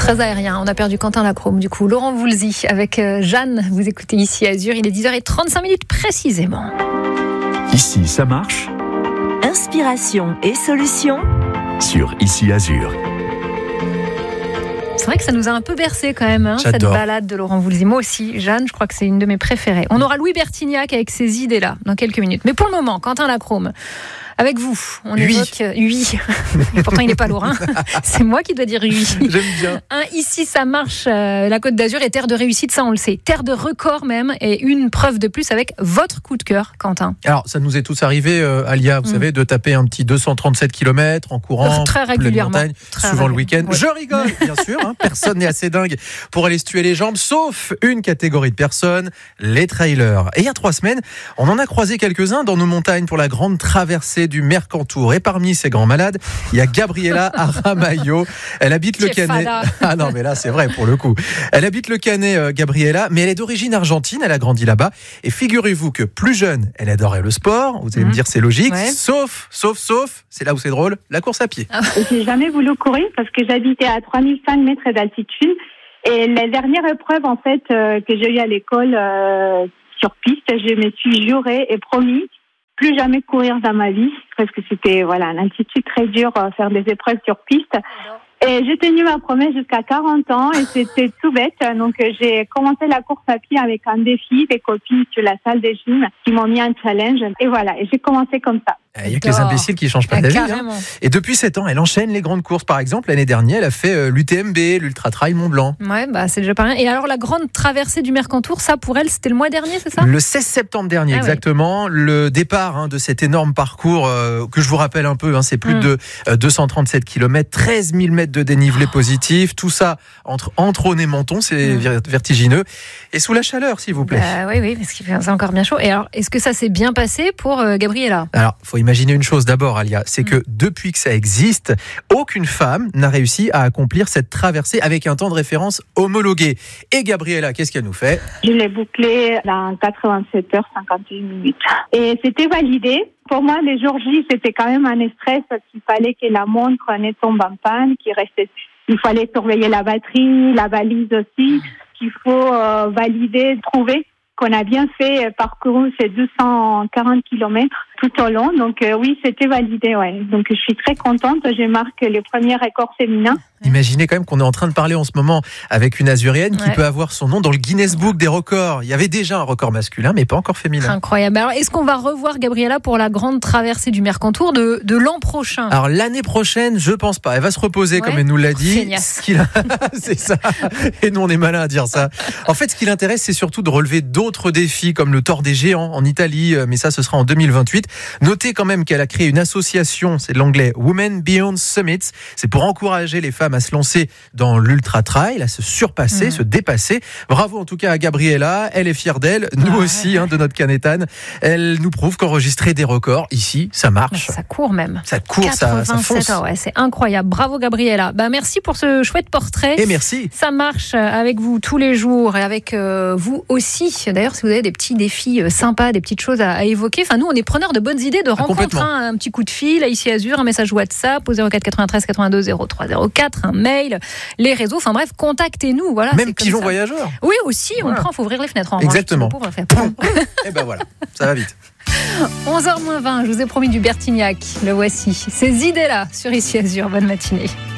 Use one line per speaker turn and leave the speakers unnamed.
Très aérien. On a perdu Quentin Lacrome, du coup. Laurent Voulzy avec Jeanne. Vous écoutez Ici Azur. Il est 10h35 précisément.
Ici, ça marche.
Inspiration et solutions
Sur Ici Azur.
C'est vrai que ça nous a un peu bercé quand même, cette balade de Laurent Voulzy. Moi aussi, Jeanne, je crois que c'est une de mes préférées. On aura Louis Bertignac avec ses idées-là dans quelques minutes. Mais pour le moment, Quentin Lacrome, avec vous, on évoque oui. Pourtant, il n'est pas lourd. C'est moi qui dois dire oui.
J'aime bien.
Ici, ça marche. La Côte d'Azur est terre de réussite, ça on le sait. Terre de record même. Et une preuve de plus avec votre coup de cœur, Quentin.
Alors, ça nous est tous arrivé, Alia, vous savez, de taper un petit 237 km en courant.
Très régulièrement.
Montagne, souvent le week-end.
Oui.
Je rigole, bien sûr. Personne n'est assez dingue pour aller se tuer les jambes, sauf une catégorie de personnes, les trailers. Et il y a 3 semaines, on en a croisé quelques-uns dans nos montagnes pour la grande traversée du Mercantour. Et parmi ces grands malades, il y a Gabriela Aramayo. Elle habite le Canet. Ah non, mais là, c'est vrai pour le coup. Elle habite le Canet, Gabriela, mais elle est d'origine argentine. Elle a grandi là-bas. Et figurez-vous que plus jeune, elle adorait le sport. Vous allez me dire, c'est logique.
Ouais.
Sauf, c'est là où c'est drôle, la course à pied.
J'ai jamais voulu courir parce que j'habitais à 3005 mètres d'altitude. Et la dernière épreuve, en fait, que j'ai eue à l'école sur piste, je me suis jurée et promis plus jamais courir dans ma vie parce que c'était une altitude très dure, faire des épreuves sur piste. Et j'ai tenu ma promesse jusqu'à 40 ans et c'était tout bête. Donc j'ai commencé la course à pied avec un défi, des copines sur la salle de gym qui m'ont mis un challenge. Et voilà, et j'ai commencé comme ça.
Il n'y a que les imbéciles qui ne changent pas d'avis. Et depuis 7 ans, elle enchaîne les grandes courses. Par exemple, l'année dernière, elle a fait l'UTMB, l'Ultra Trail Mont Blanc.
Ouais, c'est déjà pas rien. Et alors, la grande traversée du Mercantour, ça, pour elle, c'était le mois dernier, c'est ça ?
Le 16 septembre dernier, exactement. Oui. Le départ de cet énorme parcours, que je vous rappelle un peu, c'est plus de 237 km, 13 000 mètres de dénivelé positif. Tout ça entre Entrône et Menton, c'est vertigineux. Et sous la chaleur, s'il vous plaît.
Oui, parce qu'il fait encore bien chaud. Et alors, est-ce que ça s'est bien passé pour Gabriela ?
Alors, il faut imaginer une chose d'abord, Alia, c'est que depuis que ça existe, aucune femme n'a réussi à accomplir cette traversée avec un temps de référence homologué. Et Gabriela, qu'est-ce qu'elle nous fait ?
Je l'ai bouclé dans 87 heures 51 minutes. Et c'était validé. Pour moi, les jours J, c'était quand même un stress parce qu'il fallait que la montre ne tombe en panne, il fallait surveiller la batterie, la valise aussi, qu'il faut valider, trouver qu'on a bien fait parcouru ces 240 km tout au long. Donc oui, c'était validé. Ouais. Donc je suis très contente. Je marque les premiers records féminins.
Imaginez quand même qu'on est en train de parler en ce moment avec une Azurienne qui peut avoir son nom dans le Guinness Book des records. Il y avait déjà un record masculin, mais pas encore féminin.
Incroyable. Alors, est-ce qu'on va revoir Gabriela pour la grande traversée du Mercantour de l'an prochain ?
Alors, l'année prochaine, je pense pas. Elle va se reposer, comme elle nous l'a dit. C'est ça. Et nous, on est malin à dire ça. En fait, ce qui l'intéresse, c'est surtout de relever d'autres défis, comme le Tour des Géants en Italie. Mais ça, ce sera en 2028. Notez quand même qu'elle a créé une association, c'est de l'anglais Women Beyond Summits. C'est pour encourager les femmes à se lancer dans l'ultra trail, à se surpasser, se dépasser. Bravo en tout cas à Gabriela, elle est fière d'elle, nous aussi de notre Canetane. Elle nous prouve qu'enregistrer des records ici, ça marche.
Ça court même.
Ça court, ça fonce.
C'est incroyable. Bravo Gabriela. Merci pour ce chouette portrait.
Et merci.
Ça marche avec vous tous les jours et avec vous aussi. D'ailleurs, si vous avez des petits défis sympas, des petites choses à évoquer, nous on est preneurs de bonnes idées de rencontres. Un petit coup de fil à Ici Azur, un message WhatsApp au 04 93 82 03 04, un mail, les réseaux, bref, contactez-nous. Voilà,
même pigeon voyageur.
Oui, aussi, on le prend, il faut ouvrir les fenêtres en
exactement.
Pour faire.
Et voilà, ça va vite.
11h moins 20, je vous ai promis du Bertignac, le voici. Ces idées-là sur Ici Azur, bonne matinée.